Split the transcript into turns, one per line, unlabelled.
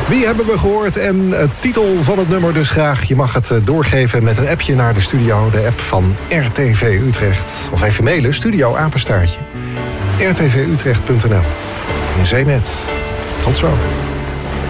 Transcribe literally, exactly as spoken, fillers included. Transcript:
Wie hebben we gehoord en het titel van het nummer dus graag. Je mag het doorgeven met een appje naar de studio. De app van R T V Utrecht. Of even mailen, studio apenstaartje. r t v utrecht punt n l. In Zeemet. Tot zo.